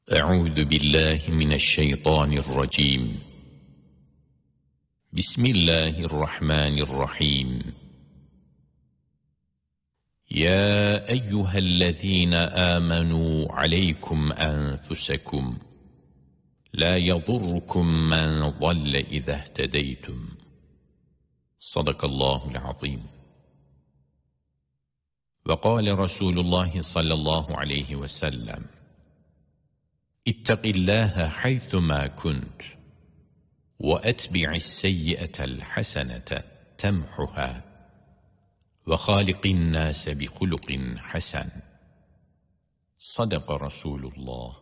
أعوذ بالله من الشيطان الرجيم. بسم الله الرحمن الرحيم. يا أيها الذين آمنوا عليكم أنفسكم لا يضركم من ضل إذا اهتديتم. صدق الله العظيم. وقال رسول الله صلى الله عليه وسلم: اتق الله حيثما كنت وأتبع السيئة الحسنة تمحها وخالق الناس بخلق حسن. Sadaka Resulullah.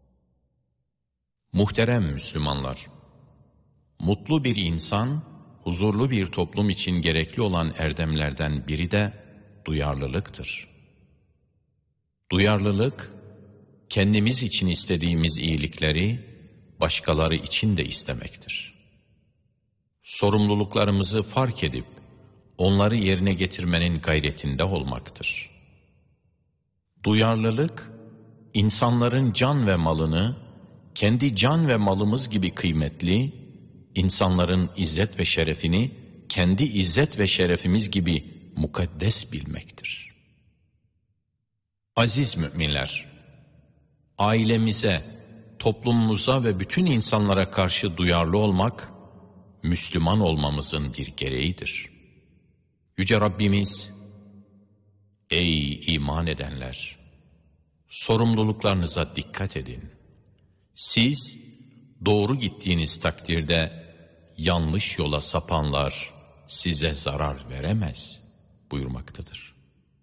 Muhterem Müslümanlar, mutlu bir insan, huzurlu bir toplum için gerekli olan erdemlerden biri de duyarlılıktır. Duyarlılık, kendimiz için istediğimiz iyilikleri başkaları için de istemektir. Sorumluluklarımızı fark edip onları yerine getirmenin gayretinde olmaktır. Duyarlılık, insanların can ve malını kendi can ve malımız gibi kıymetli, insanların izzet ve şerefini kendi izzet ve şerefimiz gibi mukaddes bilmektir. Aziz müminler, ailemize, toplumumuza ve bütün insanlara karşı duyarlı olmak, Müslüman olmamızın bir gereğidir. Yüce Rabbimiz, ey iman edenler! Sorumluluklarınıza dikkat edin. Siz doğru gittiğiniz takdirde yanlış yola sapanlar size zarar veremez buyurmaktadır.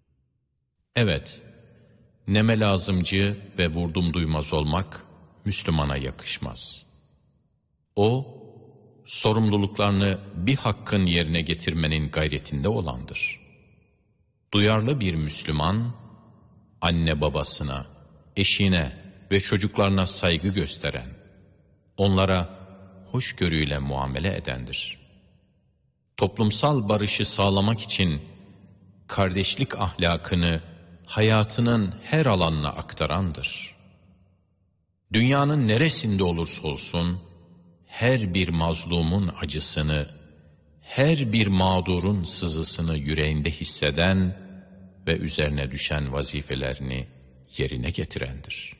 Evet, neme lazımcı ve vurdum duymaz olmak Müslümana yakışmaz. O, sorumluluklarını bir hakkın yerine getirmenin gayretinde olandır. Duyarlı bir Müslüman, anne babasına, eşine ve çocuklarına saygı gösteren, onlara hoşgörüyle muamele edendir. Toplumsal barışı sağlamak için kardeşlik ahlakını hayatının her alanına aktarandır. Dünyanın neresinde olursa olsun, her bir mazlumun acısını, her bir mağdurun sızısını yüreğinde hisseden ve üzerine düşen vazifelerini yerine getirendir.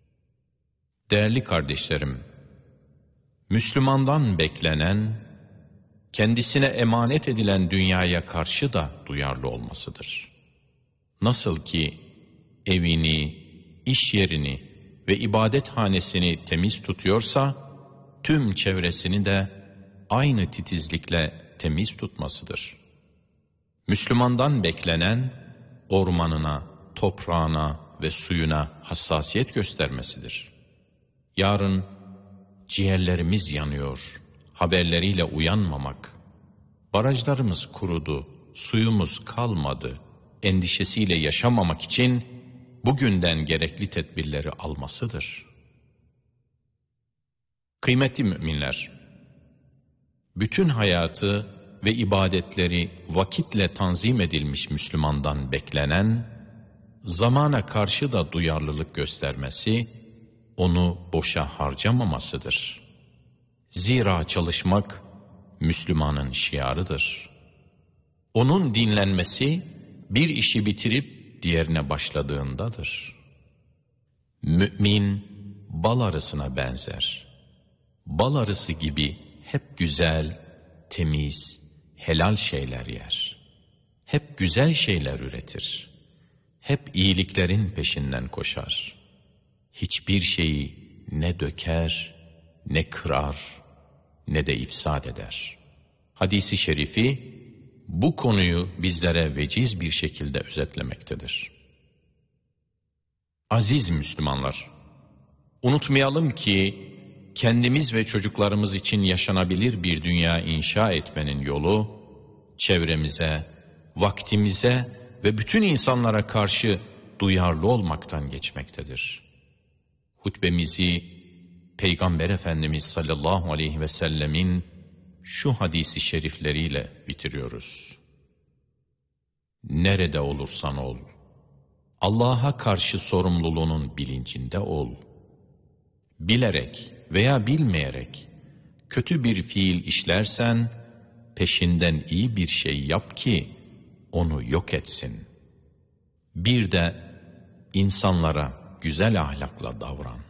Değerli kardeşlerim, Müslümandan beklenen, kendisine emanet edilen dünyaya karşı da duyarlı olmasıdır. Nasıl ki evini, iş yerini ve ibadethanesini temiz tutuyorsa, tüm çevresini de aynı titizlikle temiz tutmasıdır. Müslümandan beklenen, ormanına, toprağına ve suyuna hassasiyet göstermesidir. Yarın ciğerlerimiz yanıyor haberleriyle uyanmamak, barajlarımız kurudu, suyumuz kalmadı endişesiyle yaşamamak için bugünden gerekli tedbirleri almasıdır. Kıymetli müminler, bütün hayatı ve ibadetleri vakitle tanzim edilmiş Müslümandan beklenen, zamana karşı da duyarlılık göstermesi, onu boşa harcamamasıdır. Zira çalışmak Müslümanın şiarıdır. Onun dinlenmesi bir işi bitirip diğerine başladığındadır. Mümin bal arısına benzer. Bal arısı gibi hep güzel, temiz, helal şeyler yer. Hep güzel şeyler üretir. Hep iyiliklerin peşinden koşar. Hiçbir şeyi ne döker, ne kırar, ne de ifsad eder. Hadis-i şerifi bu konuyu bizlere veciz bir şekilde özetlemektedir. Aziz Müslümanlar, unutmayalım ki kendimiz ve çocuklarımız için yaşanabilir bir dünya inşa etmenin yolu, çevremize, vaktimize ve bütün insanlara karşı duyarlı olmaktan geçmektedir. Hutbemizi Peygamber Efendimiz sallallahu aleyhi ve sellemin şu hadisi şerifleriyle bitiriyoruz. Nerede olursan ol, Allah'a karşı sorumluluğunun bilincinde ol. bilerek veya bilmeyerek kötü bir fiil işlersen, peşinden iyi bir şey yap ki onu yok etsin. Bir de insanlara güzel ahlakla davran.